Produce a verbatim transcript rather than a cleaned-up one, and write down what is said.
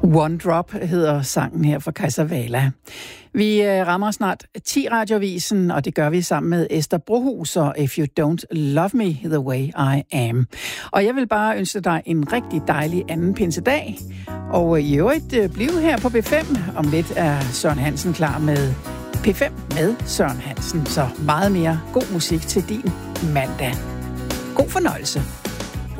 One Drop hedder sangen her fra Kajservala. Vi rammer snart ti Radioavisen, og det gør vi sammen med Esther Brohus og If You Don't Love Me The Way I Am. Og jeg vil bare ønske dig en rigtig dejlig anden pinsedag. Og i øvrigt bliv her på B fem. Om lidt er Søren Hansen klar med P fem med Søren Hansen. Så meget mere god musik til din mandag. God fornøjelse.